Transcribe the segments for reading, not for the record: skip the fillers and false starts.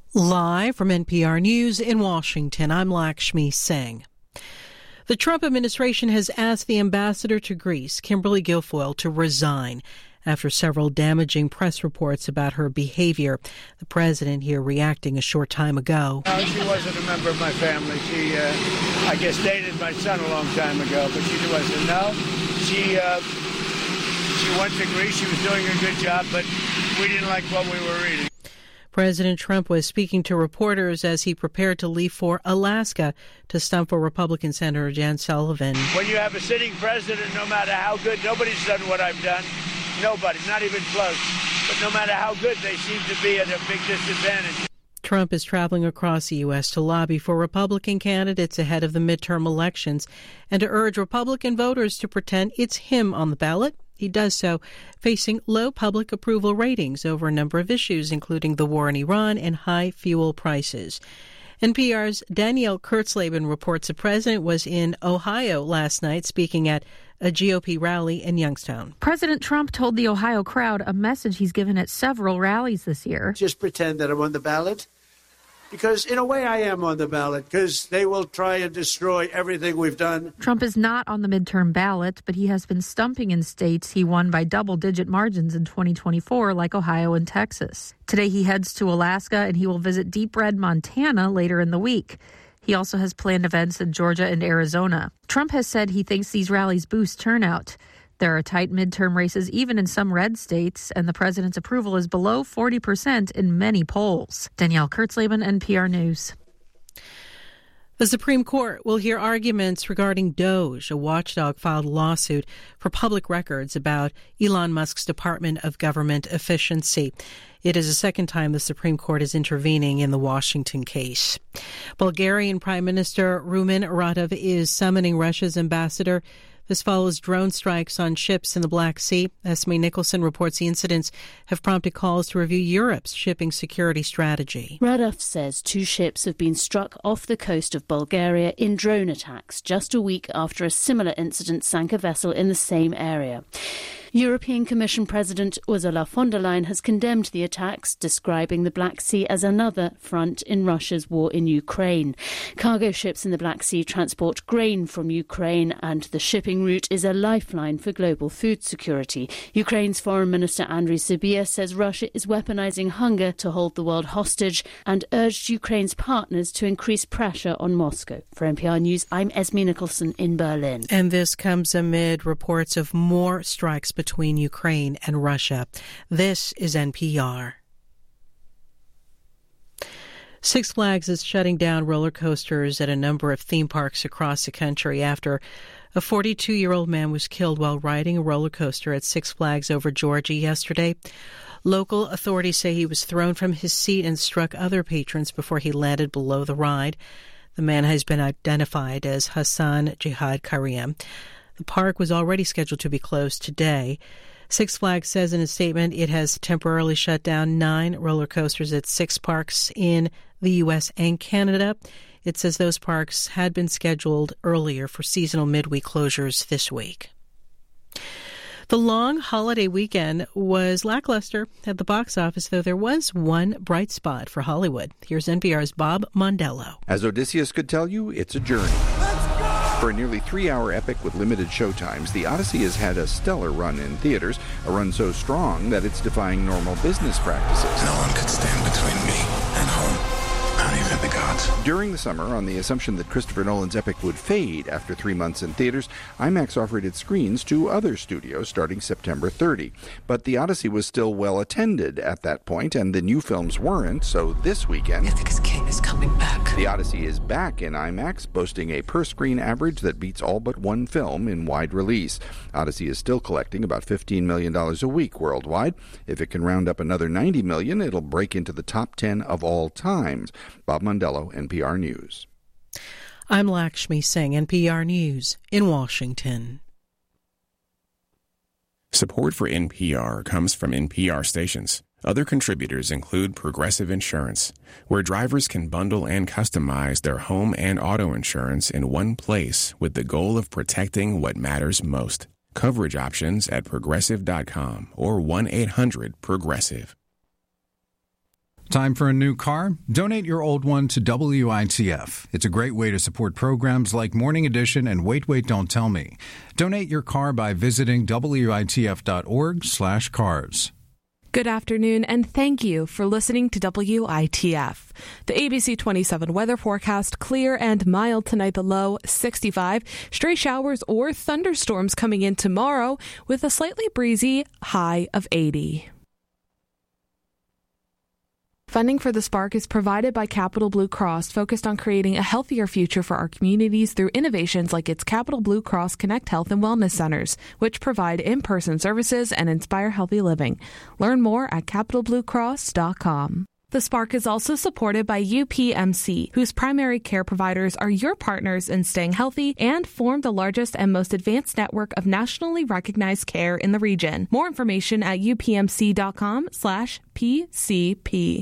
Live from NPR News in Washington, I'm Lakshmi Singh. The Trump administration has asked the ambassador to Greece, Kimberly Guilfoyle, to resign after several damaging press reports about her behavior. The president here reacting a short time ago. No, she wasn't a member of my family. She, I guess, dated my son a long time ago, but she wasn't. No, she went to Greece. She was doing a good job, but we didn't like what we were reading. President Trump was speaking to reporters as he prepared to leave for Alaska to stump for Republican Senator Jan Sullivan. When you have a sitting president, no matter how good, nobody's done what I've done. Nobody, not even close. But no matter how good, they seem to be at a big disadvantage. Trump is traveling across the U.S. to lobby for Republican candidates ahead of the midterm elections and to urge Republican voters to pretend it's him on the ballot. He does so facing low public approval ratings over a number of issues, including the war in Iran and high fuel prices. NPR's Danielle Kurtzleben reports the president was in Ohio last night speaking at a GOP rally in Youngstown. President Trump told the Ohio crowd a message he's given at several rallies this year. Just pretend that I'm on the ballot. Because in a way I am on the ballot, because they will try and destroy everything we've done. Trump is not on the midterm ballot, but he has been stumping in states he won by double-digit margins in 2024, like Ohio and Texas. Today he heads to Alaska, and he will visit Deep Red, Montana later in the week. He also has planned events in Georgia and Arizona. Trump has said he thinks these rallies boost turnout. There are tight midterm races even in some red states, and the president's approval is below 40% in many polls. Danielle Kurtzleben, NPR News. The Supreme Court will hear arguments regarding DOGE. A watchdog filed a lawsuit for public records about Elon Musk's Department of Government Efficiency. It is the second time the Supreme Court is intervening in the Washington case. Bulgarian Prime Minister Rumen Radev is summoning Russia's ambassador. This follows drone strikes on ships in the Black Sea. Esme Nicholson reports the incidents have prompted calls to review Europe's shipping security strategy. Radev says 2 ships have been struck off the coast of Bulgaria in drone attacks just a week after a similar incident sank a vessel in the same area. European Commission President Ursula von der Leyen has condemned the attacks, describing the Black Sea as another front in Russia's war in Ukraine. Cargo ships in the Black Sea transport grain from Ukraine, and the shipping route is a lifeline for global food security. Ukraine's Foreign Minister Andriy Sybiha says Russia is weaponizing hunger to hold the world hostage and urged Ukraine's partners to increase pressure on Moscow. For NPR News, I'm Esme Nicholson in Berlin. And this comes amid reports of more strikes between Ukraine and Russia. This is NPR. Six Flags is shutting down roller coasters at a number of theme parks across the country after a 42-year-old man was killed while riding a roller coaster at Six Flags over Georgia yesterday. Local authorities say he was thrown from his seat and struck other patrons before he landed below the ride. The man has been identified as Hassan Jihad Karim. The park was already scheduled to be closed today. Six Flags says in a statement it has temporarily shut down 9 roller coasters at 6 parks in the U.S. and Canada. It says those parks had been scheduled earlier for seasonal midweek closures this week. The long holiday weekend was lackluster at the box office, though there was one bright spot for Hollywood. Here's NPR's Bob Mondello. As Odysseus could tell you, it's a journey. For a nearly 3-hour epic with limited showtimes, The Odyssey has had a stellar run in theaters, a run so strong that it's defying normal business practices. No one could stand between me and home, not even the gods. During the summer, on the assumption that Christopher Nolan's epic would fade after 3 months in theaters, IMAX offered its screens to other studios starting September 30. But The Odyssey was still well attended at that point, and the new films weren't, so this weekend, Ithaca's king is coming back. The Odyssey is back in IMAX, boasting a per-screen average that beats all but one film in wide release. Odyssey is still collecting about $15 million a week worldwide. If it can round up another $90 million, it'll break into the top 10 of all times. Bob Mondello, NPR News. I'm Lakshmi Singh, NPR News in Washington. Support for NPR comes from NPR stations. Other contributors include Progressive Insurance, where drivers can bundle and customize their home and auto insurance in one place with the goal of protecting what matters most. Coverage options at Progressive.com or 1-800-PROGRESSIVE. Time Time for a new car? Donate your old one to WITF. It's a great way to support programs like Morning Edition and Wait, Don't Tell Me. Donate your car by visiting WITF.org/cars. Good afternoon, and thank you for listening to WITF. The ABC 27 weather forecast: clear and mild tonight, the low 65. Stray showers or thunderstorms coming in tomorrow with a slightly breezy high of 80. Funding for the Spark is provided by Capital Blue Cross, focused on creating a healthier future for our communities through innovations like its Capital Blue Cross Connect Health and Wellness Centers, which provide in-person services and inspire healthy living. Learn more at capitalbluecross.com. The Spark is also supported by UPMC, whose primary care providers are your partners in staying healthy and form the largest and most advanced network of nationally recognized care in the region. More information at upmc.com/PCP.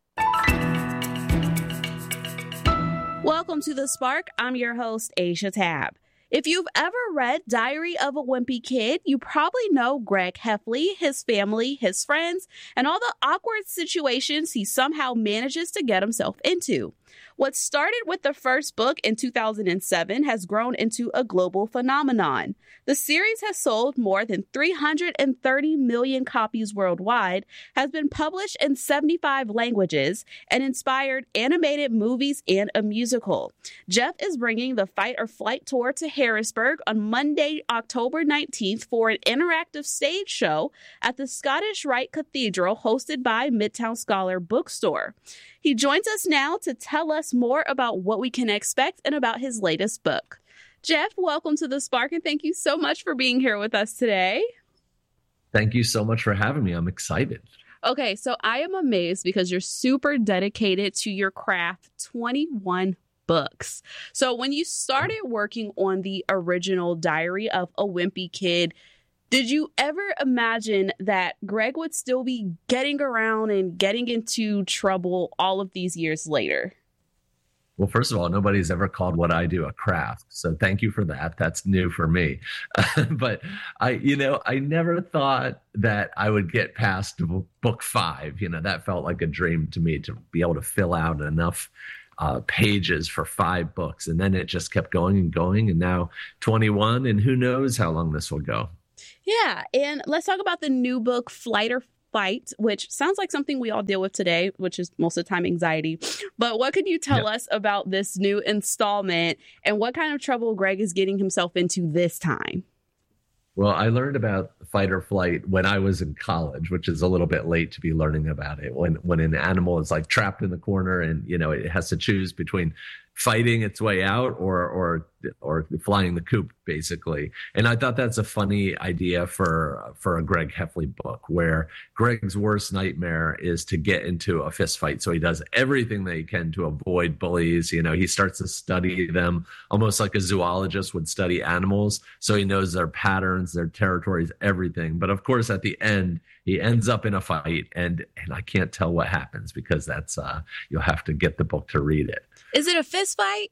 Welcome to The Spark. I'm your host, Aisha Tab. If you've ever read Diary of a Wimpy Kid, you probably know Greg Heffley, his family, his friends, and all the awkward situations he somehow manages to get himself into. What started with the first book in 2007 has grown into a global phenomenon. The series has sold more than 330 million copies worldwide, has been published in 75 languages, and inspired animated movies and a musical. Jeff is bringing the Fight or Flight tour to Harrisburg on Monday, October 19th for an interactive stage show at the Scottish Rite Cathedral hosted by Midtown Scholar Bookstore. He joins us now to tell us more about what we can expect and about his latest book. Jeff, welcome to The Spark, and thank you so much for being here with us today. Thank you so much for having me. I'm excited. Okay, so I am amazed because you're super dedicated to your craft, 21 books. So when you started working on the original Diary of a Wimpy Kid, did you ever imagine that Greg would still be getting around and getting into trouble all of these years later? Well, first of all, nobody's ever called what I do a craft. So thank you for that. That's new for me. But I never thought that I would get past book 5. That felt like a dream to me, to be able to fill out enough pages for 5 books. And then it just kept going and going. And now 21, and who knows how long this will go. Yeah. And let's talk about the new book, Flight or Fight, which sounds like something we all deal with today, which is most of the time anxiety. But what can you tell us about this new installment and what kind of trouble Greg is getting himself into this time? Well, I learned about fight or flight when I was in college, which is a little bit late to be learning about it. When an animal is like trapped in the corner and, it has to choose between fighting its way out or flying the coop, basically. And I thought that's a funny idea for a Greg Heffley book, where Greg's worst nightmare is to get into a fist fight. So he does everything that he can to avoid bullies. He starts to study them almost like a zoologist would study animals. So he knows their patterns, their territories, everything. But of course, at the end, he ends up in a fight, and I can't tell what happens because that's you'll have to get the book to read it. Is it a fist fight?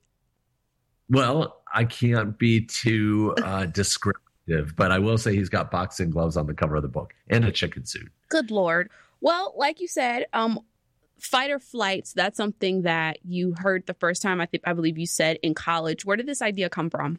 Well, I can't be too descriptive, but I will say he's got boxing gloves on the cover of the book and a chicken suit. Good Lord. Well, like you said, fight or flight, that's something that you heard the first time, I believe you said, in college. Where did this idea come from?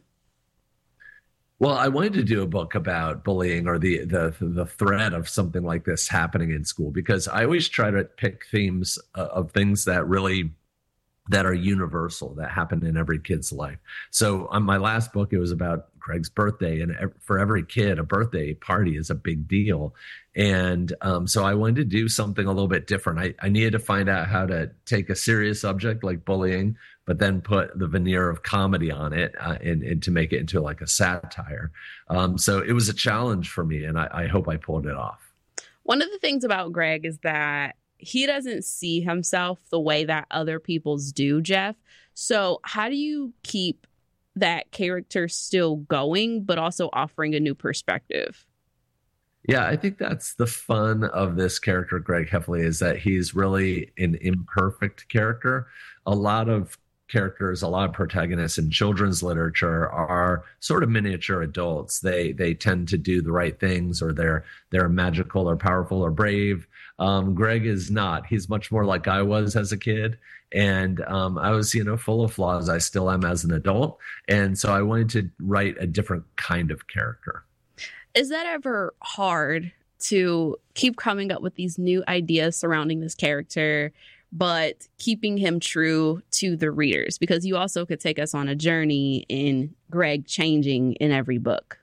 Well, I wanted to do a book about bullying or the threat of something like this happening in school, because I always try to pick themes of things that are universal, that happen in every kid's life. So on my last book, it was about Greg's birthday, and for every kid, a birthday party is a big deal. And so I wanted to do something a little bit different. I needed to find out how to take a serious subject like bullying, but then put the veneer of comedy on it and to make it into like a satire. So it was a challenge for me, and I hope I pulled it off. One of the things about Greg is that he doesn't see himself the way that other people's do, Jeff. So how do you keep that character still going, but also offering a new perspective? Yeah, I think that's the fun of this character, Greg Heffley, is that he's really an imperfect character. A lot of protagonists in children's literature are sort of miniature adults. They tend to do the right things, or they're magical or powerful or brave. Greg is not. He's much more like I was as a kid. And I was, full of flaws. I still am as an adult. And so I wanted to write a different kind of character. Is that ever hard to keep coming up with these new ideas surrounding this character, but keeping him true to the readers? Because you also could take us on a journey in Greg changing in every book.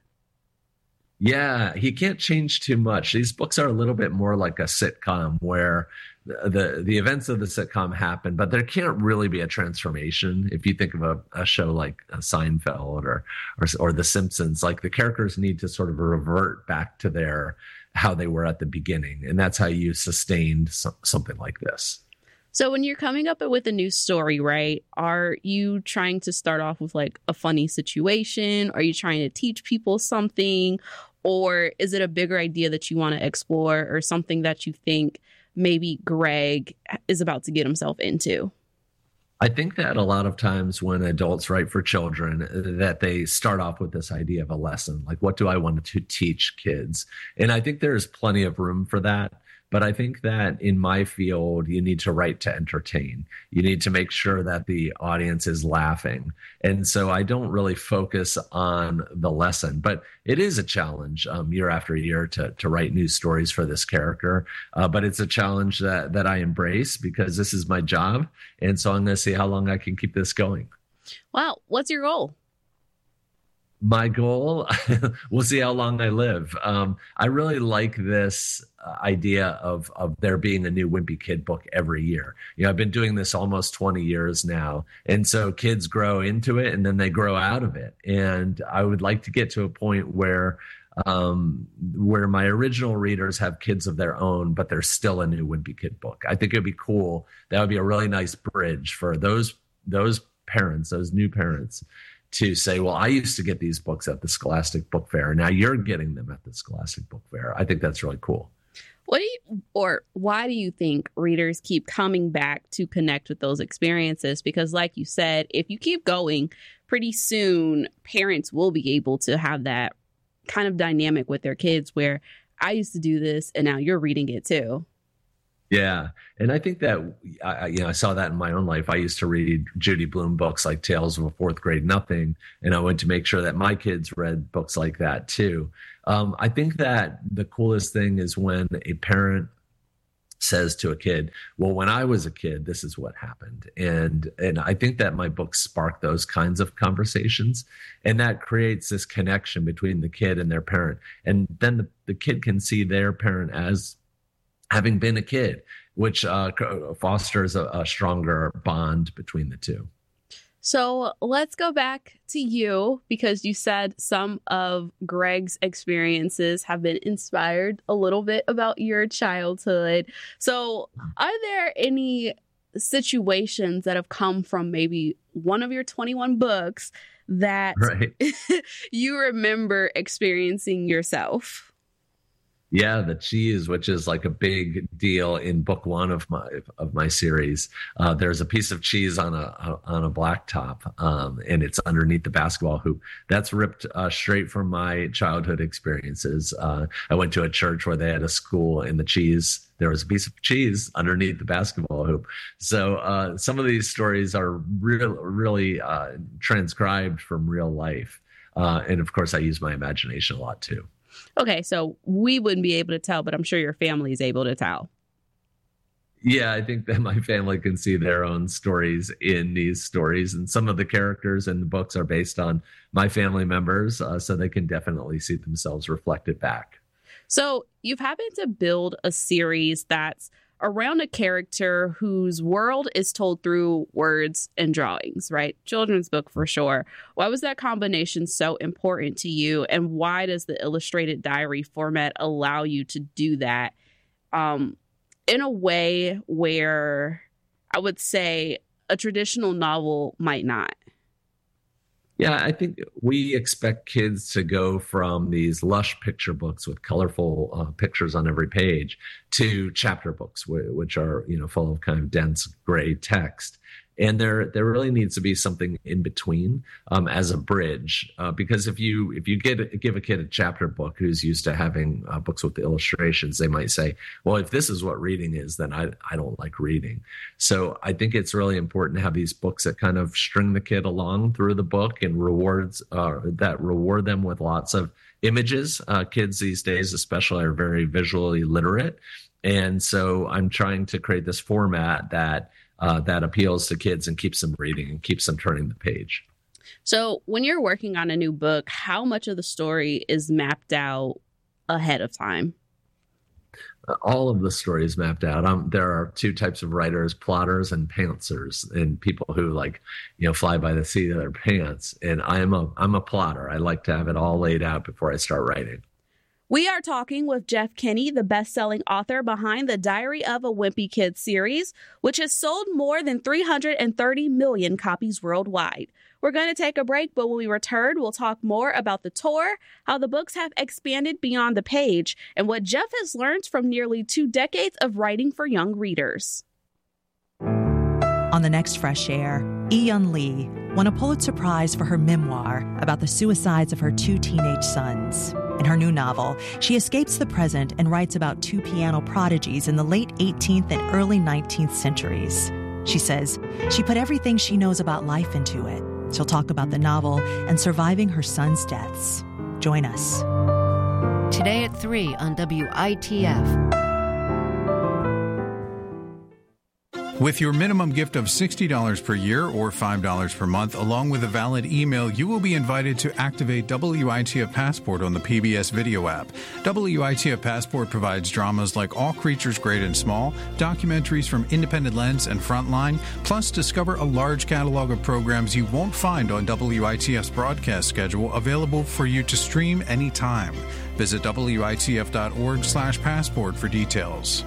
Yeah, he can't change too much. These books are a little bit more like a sitcom where the events of the sitcom happen, but there can't really be a transformation. If you think of a show like Seinfeld or The Simpsons, like the characters need to sort of revert back to how they were at the beginning. And that's how you sustained something like this. So when you're coming up with a new story, right, are you trying to start off with like a funny situation? Are you trying to teach people something? Or is it a bigger idea that you want to explore, or something that you think maybe Greg is about to get himself into? I think that a lot of times when adults write for children, that they start off with this idea of a lesson, like what do I want to teach kids? And I think there's plenty of room for that. But I think that in my field, you need to write to entertain. You need to make sure that the audience is laughing. And so I don't really focus on the lesson, but it is a challenge year after year to write new stories for this character. But it's a challenge that I embrace because this is my job. And so I'm going to see how long I can keep this going. Wow. What's your goal? My goal, we'll see how long I live. I really like this idea of there being a new Wimpy Kid book every year. I've been doing this almost 20 years now. And so kids grow into it and then they grow out of it. And I would like to get to a point where my original readers have kids of their own, but there's still a new Wimpy Kid book. I think it'd be cool. That would be a really nice bridge for those parents, those new parents, to say, well, I used to get these books at the Scholastic Book Fair. Now you're getting them at the Scholastic Book Fair. I think that's really cool. Why do you think readers keep coming back to connect with those experiences? Because like you said, if you keep going, pretty soon parents will be able to have that kind of dynamic with their kids where I used to do this and now you're reading it too. Yeah. And I think that, I saw that in my own life. I used to read Judy Blume books like Tales of a Fourth Grade Nothing. And I went to make sure that my kids read books like that too. I think that the coolest thing is when a parent says to a kid, well, when I was a kid, this is what happened. And I think that my books spark those kinds of conversations. And that creates this connection between the kid and their parent. And then the kid can see their parent as having been a kid, which fosters a stronger bond between the two. So let's go back to you, because you said some of Greg's experiences have been inspired a little bit about your childhood. So are there any situations that have come from maybe one of your 21 books that you remember experiencing yourself? Yeah, the cheese, which is like a big deal in book one of my series. There's a piece of cheese on a blacktop, and it's underneath the basketball hoop. That's ripped straight from my childhood experiences. I went to a church where they had a school, and there was a piece of cheese underneath the basketball hoop. So some of these stories are really transcribed from real life, and of course, I use my imagination a lot too. Okay, so we wouldn't be able to tell, but I'm sure your family is able to tell. Yeah, I think that my family can see their own stories in these stories. And some of the characters in the books are based on my family members, so they can definitely see themselves reflected back. So you've happened to build a series that's around a character whose world is told through words and drawings, right? Children's book for sure. Why was that combination so important to you? And why does the illustrated diary format allow you to do that in a way where I would say a traditional novel might not? Yeah, I think we expect kids to go from these lush picture books with colorful pictures on every page to chapter books, which are, full of kind of dense gray text. And there really needs to be something in between as a bridge, because if you give a kid a chapter book who's used to having books with the illustrations, they might say, well, if this is what reading is, then I don't like reading. So I think it's really important to have these books that kind of string the kid along through the book and reward them with lots of images. Kids these days especially are very visually literate. And so I'm trying to create this format that appeals to kids and keeps them reading and keeps them turning the page. So when you're working on a new book, how much of the story is mapped out ahead of time? All of the story is mapped out. There are two types of writers, plotters and pantsers, and people who fly by the seat of their pants. And I'm a plotter. I like to have it all laid out before I start writing. We are talking with Jeff Kinney, the best-selling author behind the Diary of a Wimpy Kid series, which has sold more than 330 million copies worldwide. We're going to take a break, but when we return, we'll talk more about the tour, how the books have expanded beyond the page, and what Jeff has learned from nearly 2 decades of writing for young readers. On the next Fresh Air, Eun Lee won a Pulitzer Prize for her memoir about the suicides of her 2 teenage sons. In her new novel, she escapes the present and writes about 2 piano prodigies in the late 18th and early 19th centuries. She says she put everything she knows about life into it. She'll talk about the novel and surviving her sons' deaths. Join us. Today at 3 on WITF. With your minimum gift of $60 per year or $5 per month, along with a valid email, you will be invited to activate WITF Passport on the PBS video app. WITF Passport provides dramas like All Creatures Great and Small, documentaries from Independent Lens and Frontline, plus discover a large catalog of programs you won't find on WITF's broadcast schedule, available for you to stream anytime. Visit WITF.org/passport for details.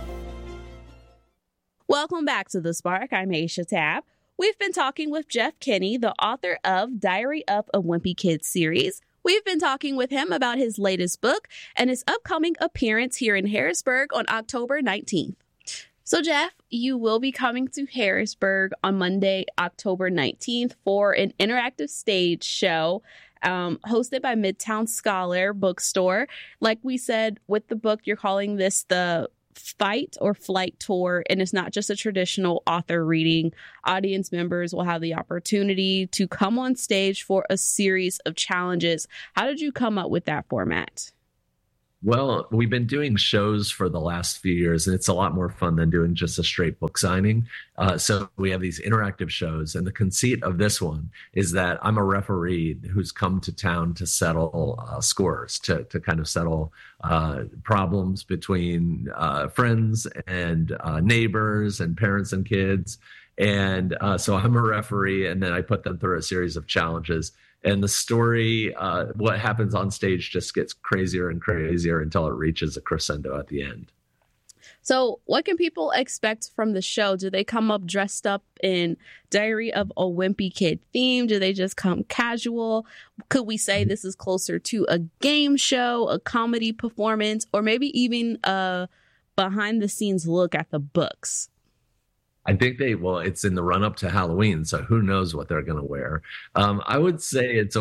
Welcome back to The Spark. I'm Aisha Tabb. We've been talking with Jeff Kinney, the author of Diary of a Wimpy Kid series. We've been talking with him about his latest book and his upcoming appearance here in Harrisburg on October 19th. So, Jeff, you will be coming to Harrisburg on Monday, October 19th for an interactive stage show hosted by Midtown Scholar Bookstore. Like we said, with the book, you're calling this the Fight or Flight Tour, and it's not just a traditional author reading. Audience members will have the opportunity to come on stage for a series of challenges. How did you come up with that format? Well, we've been doing shows for the last few years, and it's a lot more fun than doing just a straight book signing. So we have these interactive shows, and the conceit of this one is that I'm a referee who's come to town to settle scores, to kind of settle problems between friends and neighbors and parents and kids. And so I'm a referee, and then I put them through a series of challenges. And the story, what happens on stage just gets crazier and crazier until it reaches a crescendo at the end. So what can people expect from the show? Do they come up dressed up in Diary of a Wimpy Kid theme? Do they just come casual? Could we say this is closer to a game show, a comedy performance, or maybe even a behind-the-scenes look at the books? I think it's in the run up to Halloween, so who knows what they're going to wear. I would say it's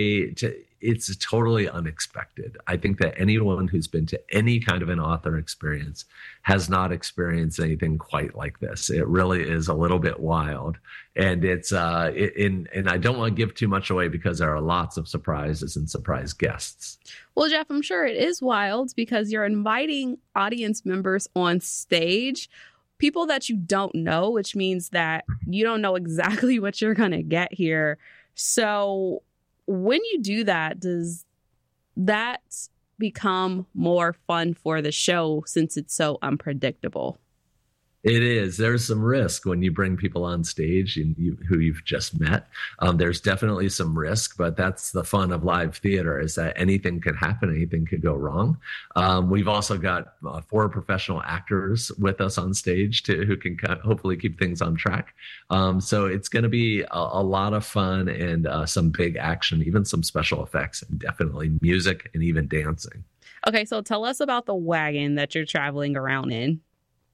totally unexpected. I think that anyone who's been to any kind of an author experience has not experienced anything quite like this. It really is a little bit wild. And and I don't want to give too much away because there are lots of surprises and surprise guests. Well, Jeff, I'm sure it is wild because you're inviting audience members on stage, people that you don't know, which means that you don't know exactly what you're going to get here. So when you do that, does that become more fun for the show since it's so unpredictable? It is. There's some risk when you bring people on stage who you've just met. There's definitely some risk, but that's the fun of live theater, is that anything can happen, anything could go wrong. We've also got 4 professional actors with us on stage who can hopefully keep things on track. So it's going to be a lot of fun and some big action, even some special effects, and definitely music and even dancing. Okay, so tell us about the wagon that you're traveling around in.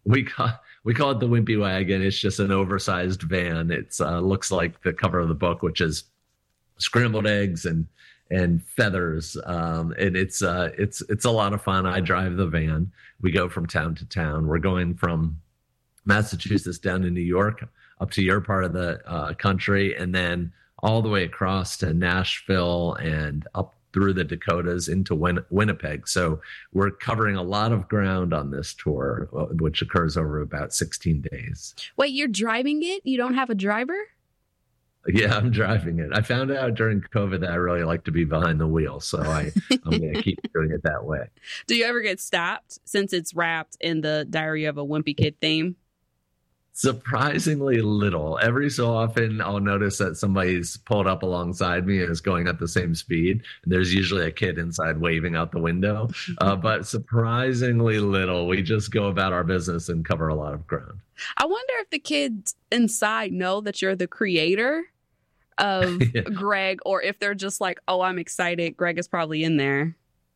We call it the Wimpy Wagon. It's just an oversized van. It's looks like the cover of the book, which is scrambled eggs and feathers. And it's a lot of fun. I drive the van. We go from town to town. We're going from Massachusetts down to New York, up to your part of the country, and then all the way across to Nashville and up through the Dakotas into Winnipeg. So we're covering a lot of ground on this tour, which occurs over about 16 days. Wait, you're driving it? You don't have a driver? Yeah, I'm driving it. I found out during COVID that I really like to be behind the wheel, so I'm going to keep doing it that way. Do you ever get stopped since it's wrapped in the Diary of a Wimpy Kid theme? Surprisingly little. Every so often, I'll notice that somebody's pulled up alongside me and is going at the same speed. And there's usually a kid inside waving out the window. But surprisingly little. We just go about our business and cover a lot of ground. I wonder if the kids inside know that you're the creator of Greg, or if they're just like, oh, I'm excited. Greg is probably in there.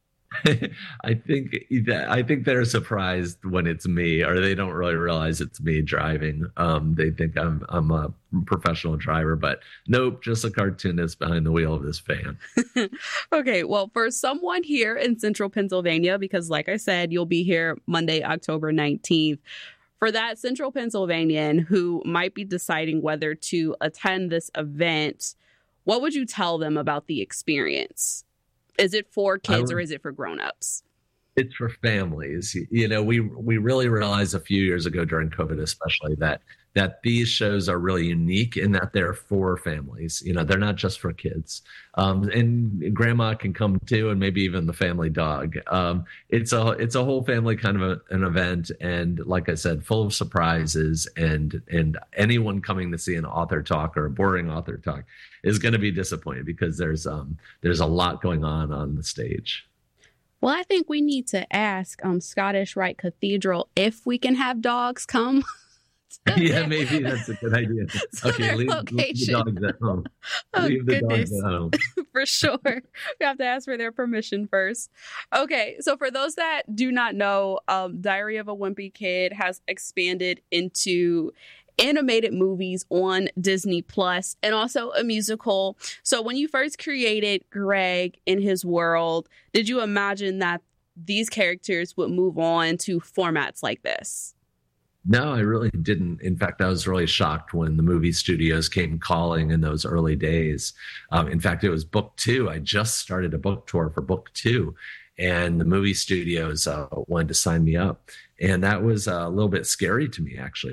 I think they're surprised when it's me, or they don't really realize it's me driving. They think I'm a professional driver, but nope, just a cartoonist behind the wheel of this van. Okay, well, for someone here in central Pennsylvania, because like I said, you'll be here Monday, October 19th. For that central Pennsylvanian who might be deciding whether to attend this event, what would you tell them about the experience? Is it for kids or is it for grown-ups? It's for families. You know, we really realized a few years ago during COVID, especially, that these shows are really unique in that they're for families. You know, they're not just for kids. And grandma can come too, and maybe even the family dog. It's a whole family kind of an event, and like I said, full of surprises. And anyone coming to see an author talk or a boring author talk is going to be disappointed, because there's a lot going on the stage. Well, I think we need to ask Scottish Rite Cathedral if we can have dogs come. Yeah, maybe that's a good idea. Okay, leave the dogs at home. Leave the dogs at home. For sure. We have to ask for their permission first. Okay, so for those that do not know, Diary of a Wimpy Kid has expanded into animated movies on Disney Plus and also a musical. So when you first created Greg in his world, did you imagine that these characters would move on to formats like this? No, I really didn't. In fact, I was really shocked when the movie studios came calling in those early days. In fact, it was book 2. I just started a book tour for book 2, and the movie studios wanted to sign me up. And that was a little bit scary to me, actually,